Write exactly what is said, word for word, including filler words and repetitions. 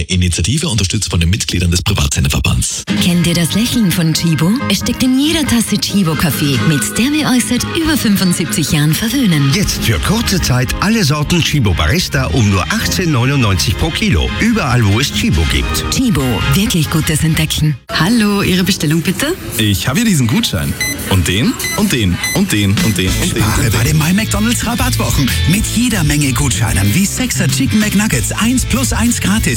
Initiative unterstützt von den Mitgliedern des Privatsenderverbands. Kennt ihr das Lächeln von Chibo? Es steckt in jeder Tasse Chibo-Kaffee. Mit der wir euch seit über fünfundsiebzig Jahren verwöhnen. Jetzt für kurze Zeit alle Sorten Chibo Barista um nur achtzehn neunundneunzig pro Kilo. Überall, wo es Chibo gibt. Chibo, wirklich gutes Entdecken. Hallo, Ihre Bestellung bitte? Ich habe hier diesen Gutschein. Und den, und den, und den, und den, und den. Spare bei den My McDonald's Rabattwochen. Mit jeder Menge Gutscheinen wie Sechser Chicken McNuggets eins plus eins gratis.